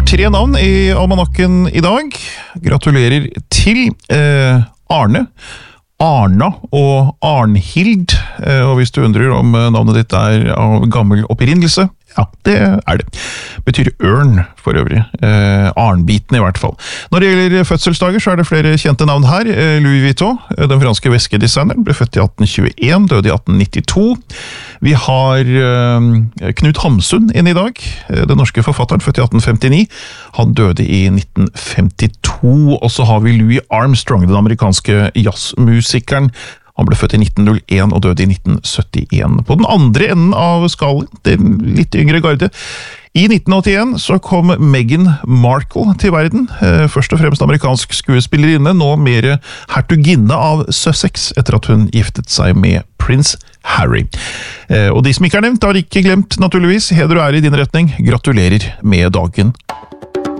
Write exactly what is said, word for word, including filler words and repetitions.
får tre navn i almanakken i dag. Gratulerer til eh, Arne, Arna og Arnhild. Eh, og hvis du undrer om navnet ditt er av gammel opprinnelse, ja, det er det. Betyr ørn for øvrig. Eh, Arnbiten i hvert fall. Når det gjelder fødselsdager, så er det flere kjente navn her. Eh, Louis Vuitton, den franske veskedesigneren, ble født i atten tjueen, døde i atten nittito. Vi har eh, Knut Hamsun inne i dag, eh, den norske forfatteren, født i atten femtini. Han døde i nitten femtito. Og så har vi Louis Armstrong, den amerikanske jazzmusikeren. Han ble født i nitten null en og døde i nitten syttien. På den andre enden av skalaen, den litt yngre garde, i nitten åttien så kom Meghan Markle til verden. Først og fremst amerikansk skuespillerinne, nå mer hertuginne av Sussex, etter at hun giftet seg med prins Harry. Og de som ikke er nevnt, har ikke glemt naturligvis. Heder og ære i din retning. Gratulerer med dagen.